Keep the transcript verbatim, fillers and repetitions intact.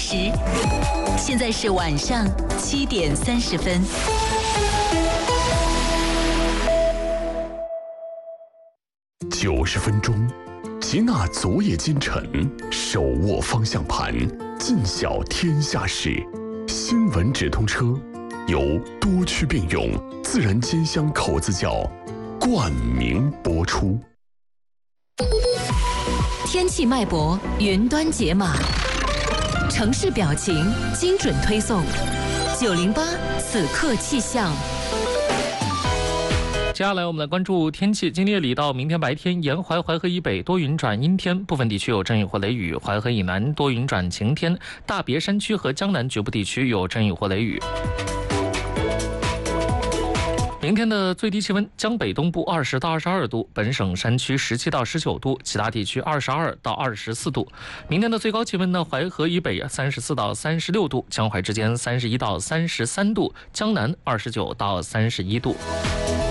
时，现在是晚上七点三十分。 九十分钟，吉娜昨夜今晨，手握方向盘，尽晓天下事。新闻直通车，由多区并用自然煎香口子窖冠名播出。 天气脉搏，云端解码，城市表情，精准推送。九零八此刻气象。 接下来我们来关注天气。今天夜里到明天白天，沿淮淮河以北多云转阴天，部分地区有阵雨或雷雨；淮河以南多云转晴天，大别山区和江南局部地区有阵雨或雷雨。明天的最低气温，江北东部二十到二十二度，本省山区十七到十九度，其他地区二十二到二十四度。明天的最高气温呢，淮河以北三十四到三十六度，江淮之间三十一到三十三度，江南二十九到三十一度。